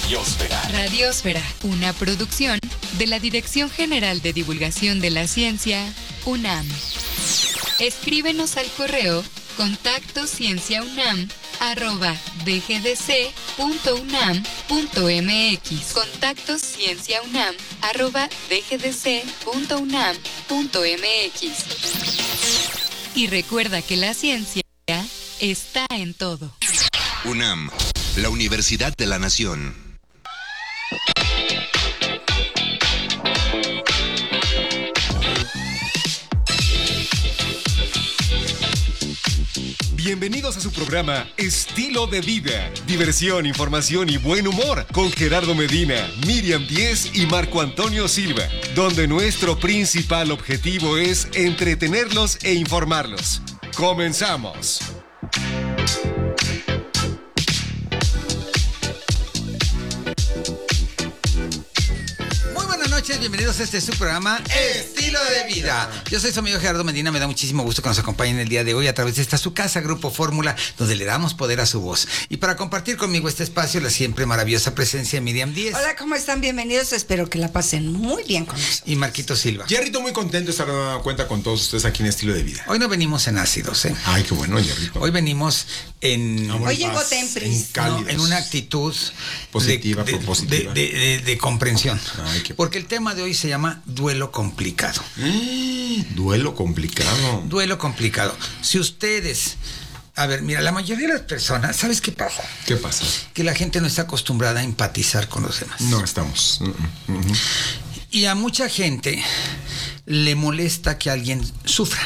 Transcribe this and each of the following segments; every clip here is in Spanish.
Radiósfera. Radiósfera, una producción de la Dirección General de Divulgación de la Ciencia, UNAM. Escríbenos al correo contactoscienciaunam@dgdc.unam.mx. contactoscienciaunam@dgdc.unam.mx. Y recuerda que la ciencia está en todo. UNAM, la Universidad de la Nación. Bienvenidos a su programa Estilo de Vida. Diversión, información y buen humor con Gerardo Medina, Miriam Díez y Marco Antonio Silva, donde nuestro principal objetivo es entretenerlos e informarlos. ¡Comenzamos! Bienvenidos a este su programa Estilo de Vida. Yo soy su amigo Gerardo Medina, me da muchísimo gusto que nos acompañen el día de hoy a través de esta su casa, Grupo Fórmula, donde le damos poder a su voz. Y para compartir conmigo este espacio, la siempre maravillosa presencia de Miriam Díez. Hola, ¿cómo están? Bienvenidos, espero que la pasen muy bien con nosotros. Y Marquito Silva. Jerrito, muy contento de estar dando cuenta con todos ustedes aquí en Estilo de Vida. Hoy no venimos en ácidos, ¿eh? Ay, qué bueno, Jerrito. Hoy venimos en... Hoy llegó Tempris. En una actitud positiva, propositiva. De comprensión. Ay, porque el tema de hoy se llama duelo complicado. Duelo complicado. Duelo complicado. Si ustedes... A ver, mira, la mayoría de las personas, ¿sabes qué pasa? ¿Qué pasa? Que la gente no está acostumbrada a empatizar con los demás. No estamos. Y a mucha gente le molesta que alguien sufra.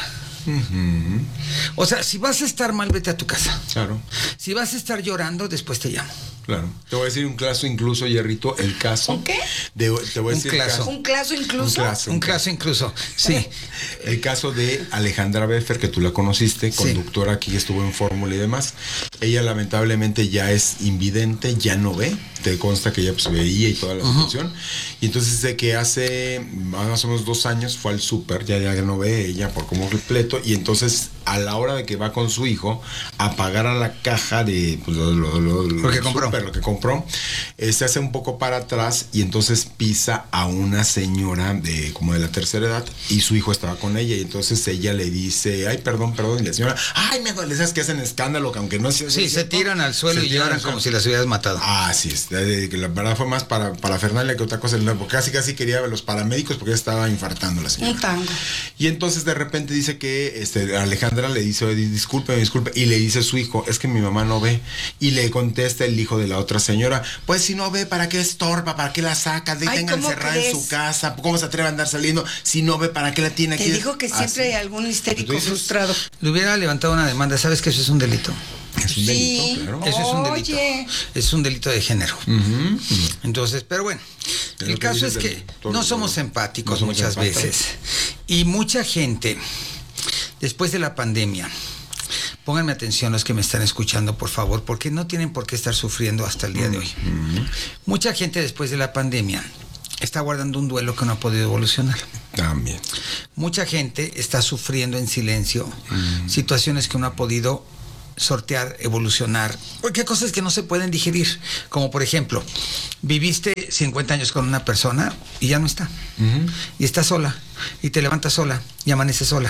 O sea, si vas a estar mal, vete a tu casa. Claro. Si vas a estar llorando, después te llamo. Claro. Te voy a decir un caso incluso, Jerrito, el caso. ¿Un qué? Te voy a decir ¿Un caso incluso? Un caso incluso, sí. El caso de Alejandra Beffer, que tú la conociste, conductora aquí, estuvo en Fórmula y demás. Ella lamentablemente ya es invidente, ya no ve. Te consta que ella pues veía y toda la situación. Y entonces de que hace más o menos 2 años fue al súper, ya no ve ella por como repleto. Y entonces a la hora de que va con su hijo a pagar a la caja de pues, lo que compró, se hace un poco para atrás y entonces pisa a una señora como de la tercera edad y su hijo estaba con ella y entonces ella le dice, ay, perdón, y la señora, ay, me duele, esas que hacen escándalo, que aunque no sea... Sí, se tiran al suelo y lloran como si las hubieras matado. Ah, sí, que la verdad fue más para Fernández que otra cosa, porque casi quería ver los paramédicos porque ya estaba infartando la señora. Un tango. Y entonces de repente dice que Alejandra le dice, disculpe, y le dice a su hijo, es que mi mamá no ve, y le contesta el hijo de la otra señora, pues si no ve, ¿para qué estorba? ¿Para qué la saca? Tenga encerrada en su casa, ¿cómo se atreve a andar saliendo? Si no ve, ¿para qué la tiene aquí? Te digo que siempre hay algún histérico frustrado. Le hubiera levantado una demanda, ¿sabes que eso es un delito? Es un delito, claro. Eso es un delito. Oye. Es un delito de género. Entonces, pero bueno, el caso es que no somos empáticos muchas veces. Y mucha gente, después de la pandemia, pónganme atención los que me están escuchando, por favor, porque no tienen por qué estar sufriendo hasta el día de hoy. Mucha gente después de la pandemia está guardando un duelo que no ha podido evolucionar. También. Mucha gente está sufriendo en silencio situaciones que no ha podido sortear, evolucionar, porque hay cosas que no se pueden digerir, como por ejemplo, viviste 50 años con una persona y ya no está, y estás sola, y te levantas sola, y amaneces sola,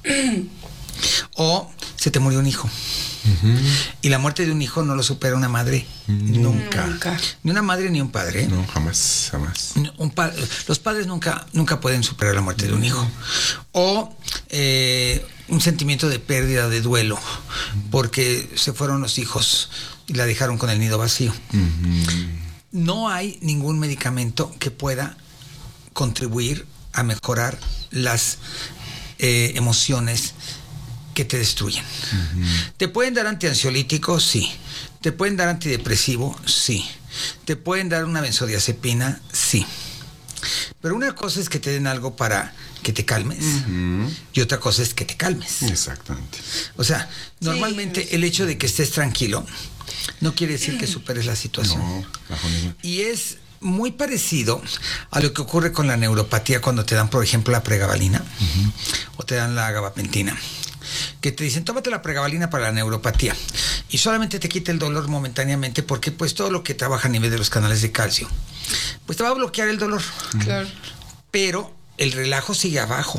o se te murió un hijo, y la muerte de un hijo no lo supera una madre nunca. Ni una madre ni un padre. No, jamás. Los padres nunca pueden superar la muerte de un hijo, o un sentimiento de pérdida, de duelo, porque se fueron los hijos y la dejaron con el nido vacío. No hay ningún medicamento que pueda contribuir a mejorar las emociones que te destruyen. ¿Te pueden dar antiansiolítico? Sí. ¿Te pueden dar antidepresivo? Sí. ¿Te pueden dar una benzodiazepina? Sí. Pero una cosa es que te den algo para que te calmes y otra cosa es que te calmes. Exactamente. O sea, normalmente el hecho de que estés tranquilo no quiere decir que superes la situación. No, y es muy parecido a lo que ocurre con la neuropatía cuando te dan, por ejemplo, la pregabalina o te dan la gabapentina. que te dicen, tómate la pregabalina para la neuropatía, y solamente te quita el dolor momentáneamente, porque pues todo lo que trabaja a nivel de los canales de calcio, pues te va a bloquear el dolor. Claro. Pero el relajo sigue abajo.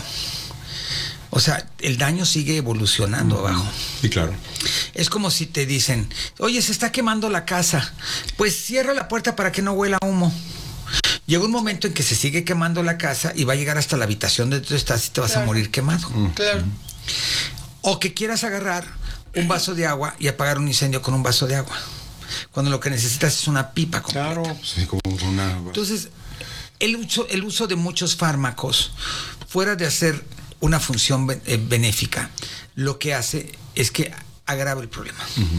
O sea, el daño sigue evolucionando abajo. Sí, claro. Es como si te dicen, oye, se está quemando la casa, pues cierra la puerta para que no huela humo. Llega un momento en que se sigue quemando la casa y va a llegar hasta la habitación donde tú estás y te vas a morir quemado. Claro. O que quieras agarrar un vaso de agua y apagar un incendio con un vaso de agua, cuando lo que necesitas es una pipa completa. Claro, sí, como una... Entonces, el uso de muchos fármacos, fuera de hacer una función benéfica, lo que hace es que agrava el problema.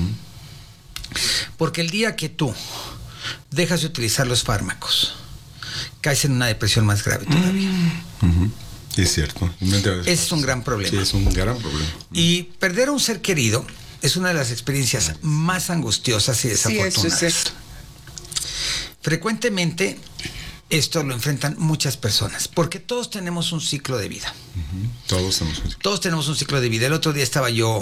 Porque el día que tú dejas de utilizar los fármacos, caes en una depresión más grave todavía. Sí, es cierto. Ese es un gran problema. Sí, es un gran problema. Y perder a un ser querido es una de las experiencias más angustiosas y desafortunadas. Sí, eso es cierto. Frecuentemente esto lo enfrentan muchas personas, porque todos tenemos un ciclo de vida. Todos tenemos un ciclo de vida. El otro día estaba yo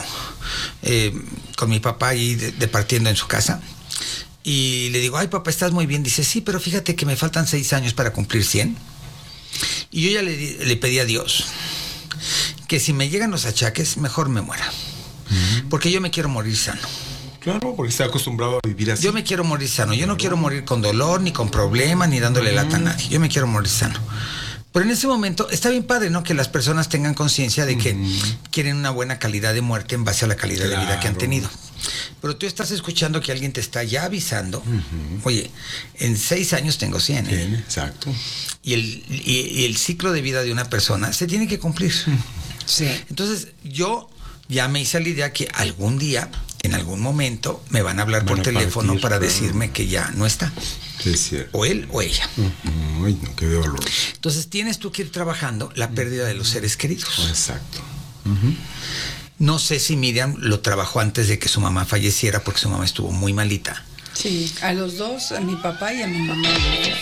con mi papá ahí departiendo en su casa, y le digo, ay papá, ¿estás muy bien? Dice, sí, pero fíjate que me faltan 6 años para cumplir 100. Y yo ya le pedí a Dios que si me llegan los achaques, mejor me muera. Porque yo me quiero morir sano. Claro, porque está acostumbrado a vivir así. Yo me quiero morir sano. Yo no quiero morir con dolor, ni con problemas, ni dándole lata a nadie. Yo me quiero morir sano. Pero en ese momento está bien padre, ¿no? Que las personas tengan conciencia de que quieren una buena calidad de muerte en base a la calidad de vida que han tenido. Pero tú estás escuchando que alguien te está ya avisando, oye, en 6 años tengo 100. Bien, exacto. Y el ciclo de vida de una persona se tiene que cumplir. Sí. Entonces yo ya me hice la idea que algún día, en algún momento, me van a hablar por teléfono para decirme que ya no está. Sí, es cierto. O él o ella. Ay, no, qué dolor. Entonces tienes tú que ir trabajando la pérdida de los seres queridos. Exacto. No sé si Miriam lo trabajó antes de que su mamá falleciera, porque su mamá estuvo muy malita. Sí, a los dos, a mi papá y a mi mamá. Los dos.